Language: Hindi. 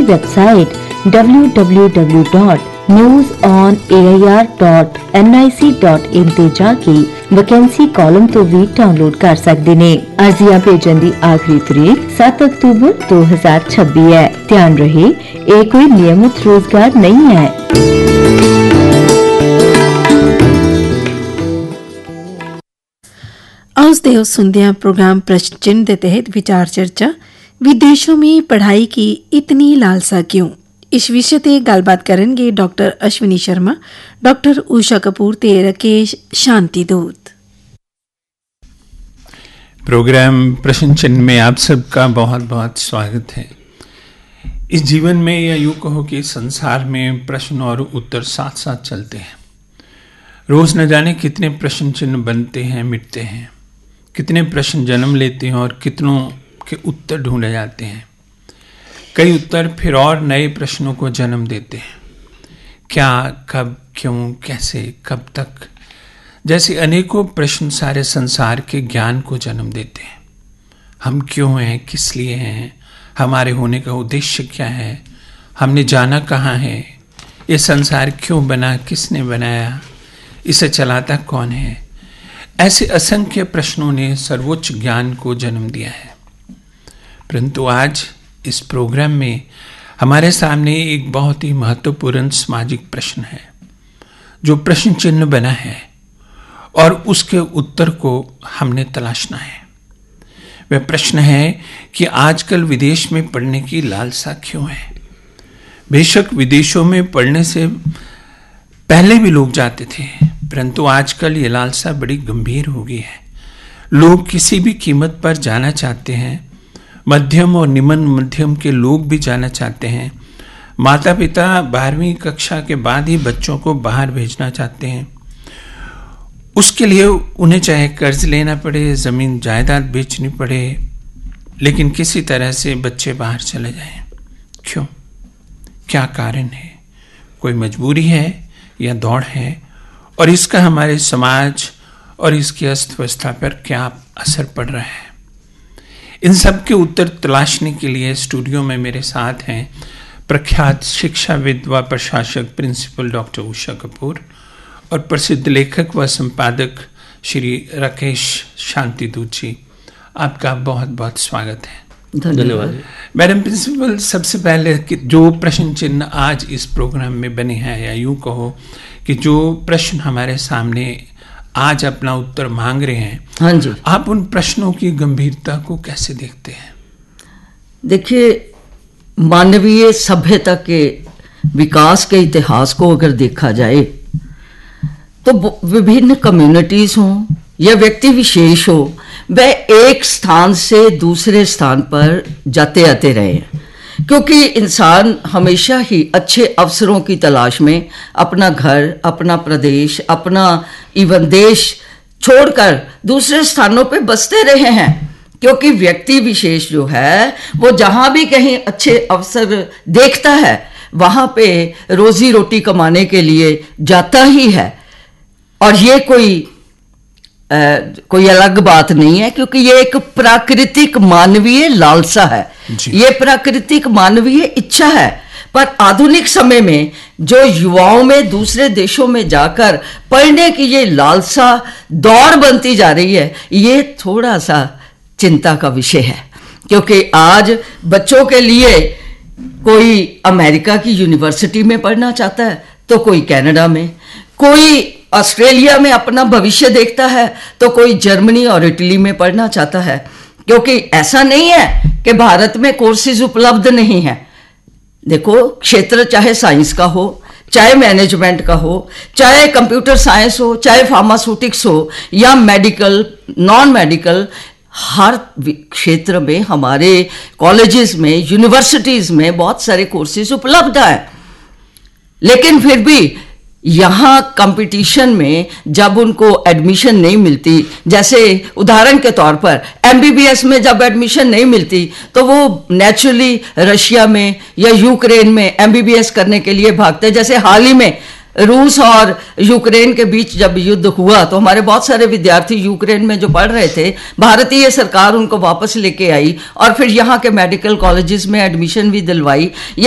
वेबसाइट www.newsonair.nic.in ਤੇ ਜਾ ਕੇ ਵੈਕੈਂਸੀ ਕਾਲਮ ਤੋਂ ਵੀ ਡਾਊਨਲੋਡ ਕਰ ਸਕਦੇ ਨੇ। ਅਰਜ਼ੀਆਂ ਭੇਜਣ ਦੀ ਆਖਰੀ ਤਰੀਕ 7 ਅਕਤੂਬਰ 2026 ਹੈ। ਧਿਆਨ ਰਹੇ, ਇਹ ਕੋਈ ਨਿਯਮਿਤ ਰੋਜ਼ਗਾਰ ਨਹੀਂ ਹੈ। आज देव सुनदिया प्रोग्राम प्रश्न चिन्ह के तहत विचार चर्चा विदेशों में पढ़ाई की इतनी लालसा क्यों, इस विषय ते गलबात करेंगे डॉक्टर अश्विनी शर्मा, डॉक्टर उषा कपूर ते राकेश शांति दूत। प्रोग्राम प्रश्न चिन्ह में आप सबका बहुत बहुत स्वागत है। इस जीवन में या यूँ कहो कि संसार में प्रश्न और उत्तर साथ साथ चलते हैं। रोज न जाने कितने प्रश्न चिन्ह बनते हैं, मिटते हैं, कितने प्रश्न जन्म लेते हैं और कितनों के उत्तर ढूंढे जाते हैं। कई उत्तर फिर और नए प्रश्नों को जन्म देते हैं। क्या, कब, क्यों, कैसे, कब तक, जैसे अनेकों प्रश्न सारे संसार के ज्ञान को जन्म देते हैं। हम क्यों हैं, किस लिए हैं, हमारे होने का उद्देश्य क्या है, हमने जाना कहाँ है, ये संसार क्यों बना, किसने बनाया, इसे चलाता कौन है। ऐसे असंख्य प्रश्नों ने सर्वोच्च ज्ञान को जन्म दिया है। परंतु आज इस प्रोग्राम में हमारे सामने एक बहुत ही महत्वपूर्ण सामाजिक प्रश्न है जो प्रश्न चिन्ह बना है और उसके उत्तर को हमने तलाशना है। वह प्रश्न है कि आजकल विदेश में पढ़ने की लालसा क्यों है। बेशक विदेशों में पढ़ने से पहले भी लोग जाते थे, परंतु आजकल ये लालसा बड़ी गंभीर हो गई है। लोग किसी भी कीमत पर जाना चाहते हैं। मध्यम और निम्न मध्यम के लोग भी जाना चाहते हैं। माता पिता 12वीं कक्षा के बाद ही बच्चों को बाहर भेजना चाहते हैं। उसके लिए उन्हें चाहे कर्ज लेना पड़े, ज़मीन जायदाद बेचनी पड़े, लेकिन किसी तरह से बच्चे बाहर चले जाएं। क्यों, क्या कारण है? कोई मजबूरी है या दौड़ है, और इसका हमारे समाज और इसकी अर्थव्यवस्था पर क्या असर पड़ रहा है। इन सब के उत्तर तलाशने के लिए स्टूडियो में मेरे साथ हैं प्रख्यात शिक्षाविद व प्रशासक प्रिंसिपल डॉक्टर उषा कपूर और प्रसिद्ध लेखक व संपादक श्री राकेश शांति दूत जी। आपका बहुत बहुत स्वागत है। धन्यवाद। मैडम प्रिंसिपल, सबसे पहले कि जो प्रश्न चिन्ह आज इस प्रोग्राम में बने हैं, या यूँ कहो कि जो प्रश्न हमारे सामने आज अपना उत्तर मांग रहे हैं, हाँ जी, आप उन प्रश्नों की गंभीरता को कैसे देखते हैं? देखिए, मानवीय सभ्यता के विकास के इतिहास को अगर देखा जाए तो विभिन्न कम्युनिटीज हों या व्यक्ति विशेष हो, वह एक स्थान से दूसरे स्थान पर जाते आते रहे हैं, क्योंकि इंसान हमेशा ही अच्छे अवसरों की तलाश में अपना घर, अपना प्रदेश, अपना इवन देश छोड़कर दूसरे स्थानों पे बसते रहे हैं। क्योंकि व्यक्ति विशेष जो है वो जहाँ भी कहीं अच्छे अवसर देखता है वहाँ पे रोजी रोटी कमाने के लिए जाता ही है। और ये कोई अलग बात नहीं है, क्योंकि ये एक प्राकृतिक मानवीय लालसा है, ये प्राकृतिक मानवीय इच्छा है। पर आधुनिक समय में जो युवाओं में दूसरे देशों में जाकर पढ़ने की ये लालसा दौड़ बनती जा रही है, ये थोड़ा सा चिंता का विषय है। क्योंकि आज बच्चों के लिए कोई अमेरिका की यूनिवर्सिटी में पढ़ना चाहता है, तो कोई कनाडा में, कोई ऑस्ट्रेलिया में अपना भविष्य देखता है, तो कोई जर्मनी और इटली में पढ़ना चाहता है। क्योंकि ऐसा नहीं है कि भारत में कोर्सेज उपलब्ध नहीं है। देखो, क्षेत्र चाहे साइंस का हो, चाहे मैनेजमेंट का हो, चाहे कंप्यूटर साइंस हो, चाहे फार्मास्यूटिक्स हो या मेडिकल, नॉन मेडिकल, हर क्षेत्र में हमारे कॉलेजेस में, यूनिवर्सिटीज में बहुत सारे कोर्सेज उपलब्ध हैं। लेकिन फिर भी यहाँ कंपटीशन में जब उनको एडमिशन नहीं मिलती, जैसे उदाहरण के तौर पर एमबीबीएस में जब एडमिशन नहीं मिलती तो वो नेचुरली रशिया में या यूक्रेन में एमबीबीएस करने के लिए भागते हैं। जैसे हाल ही में रूस और यूक्रेन के बीच जब युद्ध हुआ तो हमारे बहुत सारे विद्यार्थी यूक्रेन में जो पढ़ रहे थे, भारतीय सरकार उनको वापस लेके आई और फिर यहाँ के मेडिकल कॉलेजेस में एडमिशन भी दिलवाई।